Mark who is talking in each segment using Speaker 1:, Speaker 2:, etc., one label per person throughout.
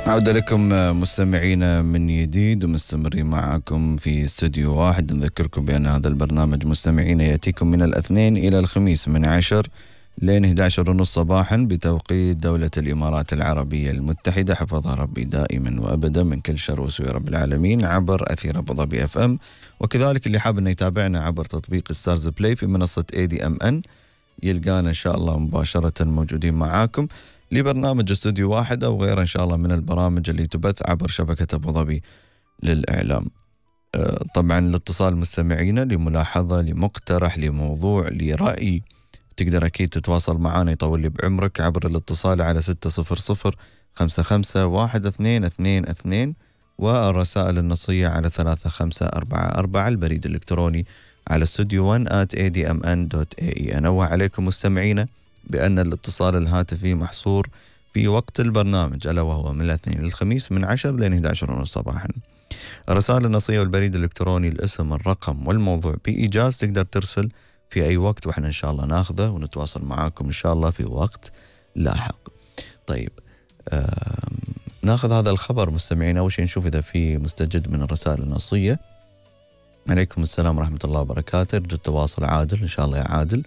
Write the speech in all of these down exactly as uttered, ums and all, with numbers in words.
Speaker 1: عودة لكم مستمعينا من جديد ومستمرين معكم في استوديو واحد. نذكركم بأن هذا البرنامج مستمعينا يأتيكم من الاثنين إلى الخميس من عشر لين إحدى عشر ونص صباحا بتوقيت دولة الإمارات العربية المتحدة، حفظها ربي دائما وأبدا من كل شر وسوء رب العالمين، عبر أثير أبو ظبي اف ام. وكذلك اللي حاب أنه يتابعنا عبر تطبيق ستارز بلاي في منصة اي دي ام ان يلقانا إن شاء الله مباشرة موجودين معاكم لبرنامج استوديو واحد أو غيره إن شاء الله من البرامج اللي تبث عبر شبكة أبو ظبي للإعلام. طبعا الاتصال مستمعينا لملاحظة، لمقترح، لموضوع، لرأي، تقدر أكيد تتواصل معنا يطول لي بعمرك عبر الاتصال على ستة صفر صفر خمسة خمسة واحد اثنين اثنين اثنين، والرسائل النصية على ثلاثة خمسة أربعة أربعة، البريد الإلكتروني على استوديو واحد آت إيه دي إم إن دوت إيه إي. أنوه عليكم مستمعينا بأن الاتصال الهاتفي محصور في وقت البرنامج، ألا وهو من الاثنين للخميس من عشر لين إحدى عشر ونص صباحا. الرسائل النصية والبريد الإلكتروني، الاسم، الرقم والموضوع بإيجاز تقدر ترسل في أي وقت وإحنا إن شاء الله ناخذه ونتواصل معاكم إن شاء الله في وقت لاحق. طيب ناخذ هذا الخبر مستمعين. أول شيء نشوف إذا في مستجد من الرسائل النصية. عليكم السلام ورحمة الله وبركاته، رجل التواصل عادل إن شاء الله يا عادل.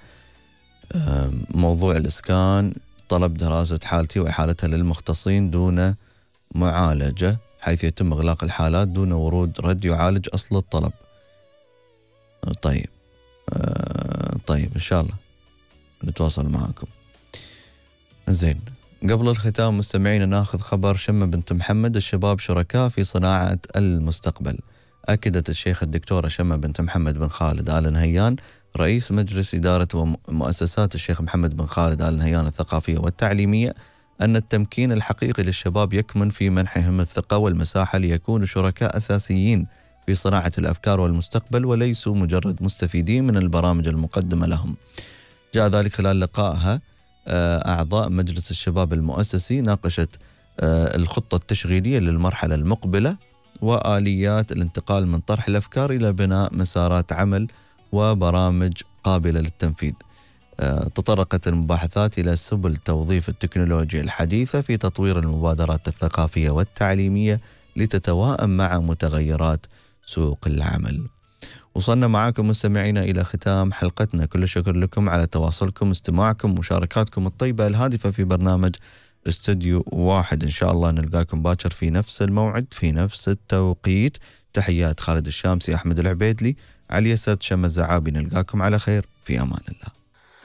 Speaker 1: موضوع الإسكان، طلب دراسة حالتي وإحالتها للمختصين دون معالجة، حيث يتم إغلاق الحالات دون ورود رد يعالج أصل الطلب. طيب طيب إن شاء الله نتواصل معكم. زين، قبل الختام مستمعين ناخذ خبر شمة بنت محمد، الشباب شركاء في صناعة المستقبل. أكدت الشيخ الدكتورة شمة بنت محمد بن خالد آل نهيان رئيس مجلس إدارة ومؤسسات الشيخ محمد بن خالد آل نهيان الثقافية والتعليمية أن التمكين الحقيقي للشباب يكمن في منحهم الثقة والمساحة ليكونوا شركاء أساسيين في صناعة الأفكار والمستقبل، وليسوا مجرد مستفيدين من البرامج المقدمة لهم. جاء ذلك خلال لقائها أعضاء مجلس الشباب المؤسسي، ناقشت الخطة التشغيلية للمرحلة المقبلة وآليات الانتقال من طرح الأفكار إلى بناء مسارات عمل وبرامج قابلة للتنفيذ. تطرقت المباحثات إلى سبل توظيف التكنولوجيا الحديثة في تطوير المبادرات الثقافية والتعليمية لتتواءم مع متغيرات سوق العمل. وصلنا معاكم مستمعينا إلى ختام حلقتنا. كل الشكر لكم على تواصلكم، استماعكم، مشاركاتكم الطيبة الهادفة في برنامج استوديو واحد. إن شاء الله نلقاكم باكر في نفس الموعد في نفس التوقيت. تحيات خالد الشامسي، أحمد العبيدلي، علي سبت، شمس الزعابي. نلقاكم على خير، في أمان الله.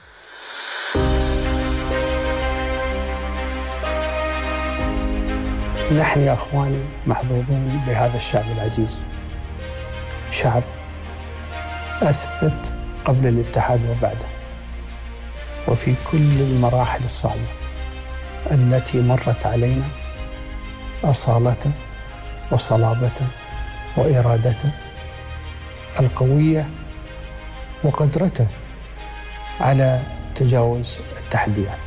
Speaker 2: نحن يا أخواني محظوظون بهذا الشعب العزيز، شعب أثبت قبل الاتحاد وبعده وفي كل المراحل الصعبة التي مرت علينا أصالته وصلابته وإرادته القوية وقدرته على تجاوز التحديات.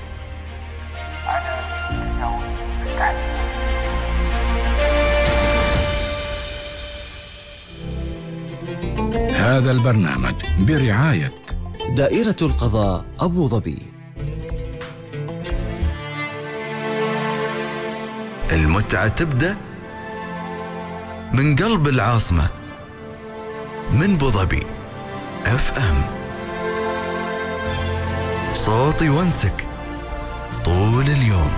Speaker 3: هذا البرنامج برعاية
Speaker 4: دائرة القضاء أبو ظبي.
Speaker 5: المتعة تبدأ من قلب العاصمة، من أبو ظبي اف ام. صوتي ونسك طول اليوم،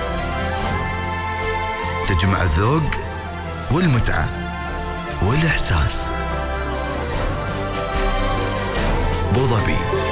Speaker 5: تجمع الذوق والمتعة والإحساس. أبو ظبي.